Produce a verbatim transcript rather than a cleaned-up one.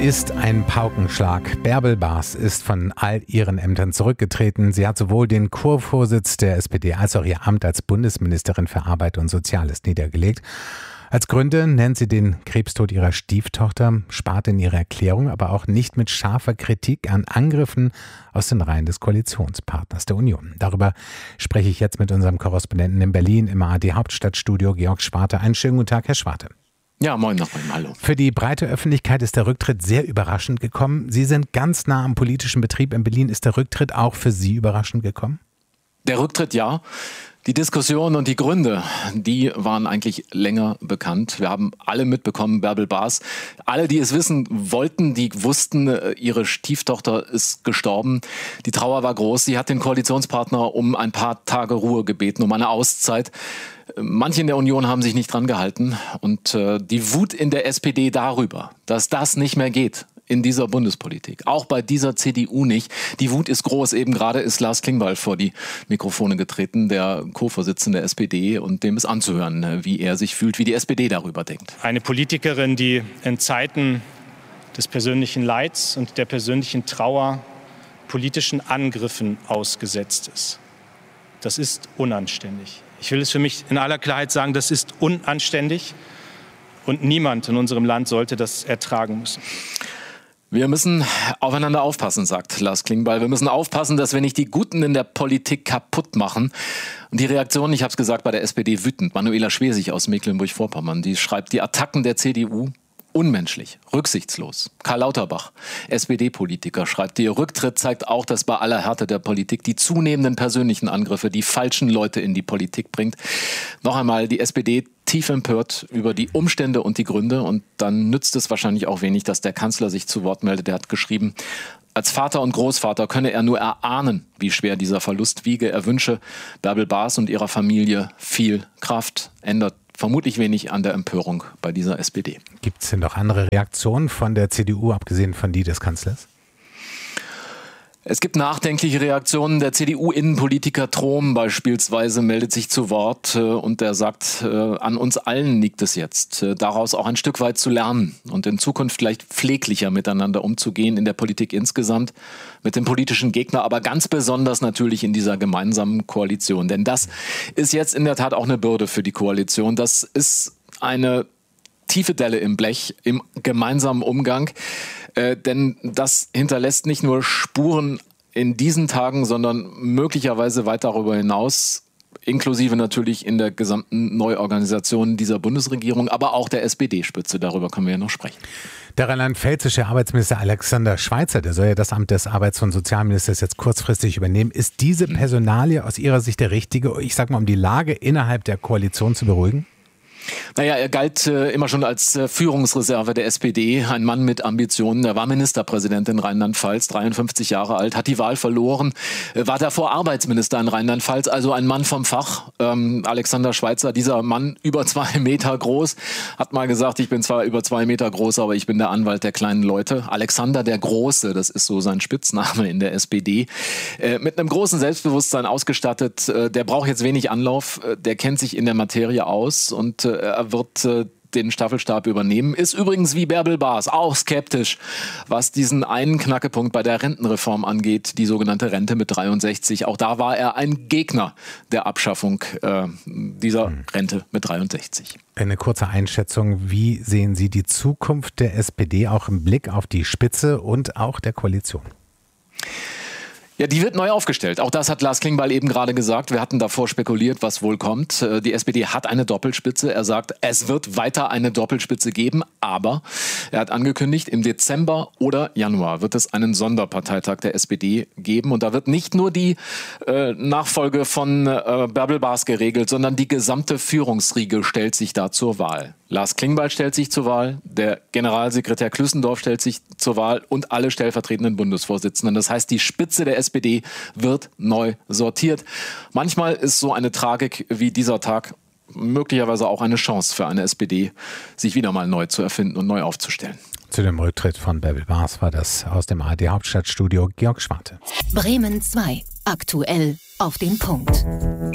Ist ein Paukenschlag. Bärbel Baas ist von all ihren Ämtern zurückgetreten. Sie hat sowohl den Kurvorsitz der S P D als auch ihr Amt als Bundesministerin für Arbeit und Soziales niedergelegt. Als Gründe nennt sie den Krebstod ihrer Stieftochter, spart in ihrer Erklärung aber auch nicht mit scharfer Kritik an Angriffen aus den Reihen des Koalitionspartners der Union. Darüber spreche ich jetzt mit unserem Korrespondenten in Berlin im A R D-Hauptstadtstudio, Georg Schwarte. Einen schönen guten Tag, Herr Schwarte. Ja, moin noch mal, hallo. Für die breite Öffentlichkeit ist der Rücktritt sehr überraschend gekommen. Sie sind ganz nah am politischen Betrieb in Berlin. Ist der Rücktritt auch für Sie überraschend gekommen? Der Rücktritt ja. Die Diskussion und die Gründe, die waren eigentlich länger bekannt. Wir haben alle mitbekommen, Bärbel Baas. Alle, die es wissen wollten, die wussten, ihre Stieftochter ist gestorben. Die Trauer war groß. Sie hat den Koalitionspartner um ein paar Tage Ruhe gebeten, um eine Auszeit. Manche in der Union haben sich nicht dran gehalten. Und äh, die Wut in der S P D darüber, dass das nicht mehr geht in dieser Bundespolitik, auch bei dieser C D U nicht. Die Wut ist groß. Eben gerade ist Lars Klingbeil vor die Mikrofone getreten, der Co-Vorsitzende der S P D, und dem ist anzuhören, wie er sich fühlt, wie die S P D darüber denkt. Eine Politikerin, die in Zeiten des persönlichen Leids und der persönlichen Trauer politischen Angriffen ausgesetzt ist. Das ist unanständig. Ich will es für mich in aller Klarheit sagen, das ist unanständig und niemand in unserem Land sollte das ertragen müssen. Wir müssen aufeinander aufpassen, sagt Lars Klingbeil. Wir müssen aufpassen, dass wir nicht die Guten in der Politik kaputt machen. Und die Reaktion, ich habe es gesagt, bei der S P D wütend. Manuela Schwesig aus Mecklenburg-Vorpommern, die schreibt, die Attacken der C D U unmenschlich, rücksichtslos. Karl Lauterbach, S P D-Politiker, schreibt, ihr Rücktritt zeigt auch, dass bei aller Härte der Politik die zunehmenden persönlichen Angriffe die falschen Leute in die Politik bringt. Noch einmal, die S P D tief empört über die Umstände und die Gründe. Und dann nützt es wahrscheinlich auch wenig, dass der Kanzler sich zu Wort meldet. Der hat geschrieben, als Vater und Großvater könne er nur erahnen, wie schwer dieser Verlust wiege. Er wünsche Bärbel Baas und ihrer Familie viel Kraft. Ändert vermutlich wenig an der Empörung bei dieser S P D. Gibt es denn noch andere Reaktionen von der C D U, abgesehen von die des Kanzlers? Es gibt nachdenkliche Reaktionen. Der C D U-Innenpolitiker Trom beispielsweise meldet sich zu Wort und er sagt, an uns allen liegt es jetzt, daraus auch ein Stück weit zu lernen und in Zukunft vielleicht pfleglicher miteinander umzugehen in der Politik insgesamt, mit dem politischen Gegner, aber ganz besonders natürlich in dieser gemeinsamen Koalition. Denn das ist jetzt in der Tat auch eine Bürde für die Koalition. Das ist eine tiefe Delle im Blech, im gemeinsamen Umgang. Äh, denn das hinterlässt nicht nur Spuren in diesen Tagen, sondern möglicherweise weit darüber hinaus, inklusive natürlich in der gesamten Neuorganisation dieser Bundesregierung, aber auch der S P D-Spitze. Darüber können wir ja noch sprechen. Der rheinland-pfälzische Arbeitsminister Alexander Schweitzer, der soll ja das Amt des Arbeits- und Sozialministers jetzt kurzfristig übernehmen. Ist diese Personalie aus Ihrer Sicht der richtige, ich sag mal, um die Lage innerhalb der Koalition zu beruhigen? Naja, er galt äh, immer schon als äh, Führungsreserve der S P D, ein Mann mit Ambitionen. Er war Ministerpräsident in Rheinland-Pfalz, dreiundfünfzig Jahre alt, hat die Wahl verloren, äh, war davor Arbeitsminister in Rheinland-Pfalz, also ein Mann vom Fach. Ähm, Alexander Schweitzer, dieser Mann über zwei Meter groß, hat mal gesagt, ich bin zwar über zwei Meter groß, aber ich bin der Anwalt der kleinen Leute. Alexander der Große, das ist so sein Spitzname in der S P D. Äh, mit einem großen Selbstbewusstsein ausgestattet, äh, der braucht jetzt wenig Anlauf, äh, der kennt sich in der Materie aus und äh, er wird äh, den Staffelstab übernehmen. Ist übrigens wie Bärbel Baas auch skeptisch, was diesen einen Knackepunkt bei der Rentenreform angeht, die sogenannte Rente mit dreiundsechzig. Auch da war er ein Gegner der Abschaffung äh, dieser hm. Rente mit dreiundsechzig. Eine kurze Einschätzung. Wie sehen Sie die Zukunft der S P D auch im Blick auf die Spitze und auch der Koalition? Ja, die wird neu aufgestellt. Auch das hat Lars Klingbeil eben gerade gesagt. Wir hatten davor spekuliert, was wohl kommt. Die S P D hat eine Doppelspitze. Er sagt, es wird weiter eine Doppelspitze geben. Aber er hat angekündigt, im Dezember oder Januar wird es einen Sonderparteitag der S P D geben. Und da wird nicht nur die äh, Nachfolge von äh, Bärbel Baas geregelt, sondern die gesamte Führungsriege stellt sich da zur Wahl. Lars Klingbeil stellt sich zur Wahl, der Generalsekretär Klüssendorf stellt sich zur Wahl und alle stellvertretenden Bundesvorsitzenden. Das heißt, die Spitze der S P D wird neu sortiert. Manchmal ist so eine Tragik wie dieser Tag möglicherweise auch eine Chance für eine S P D, sich wieder mal neu zu erfinden und neu aufzustellen. Zu dem Rücktritt von Bärbel Baas war das aus dem A R D-Hauptstadtstudio Georg Schwarte. Bremen zwei. Aktuell auf den Punkt.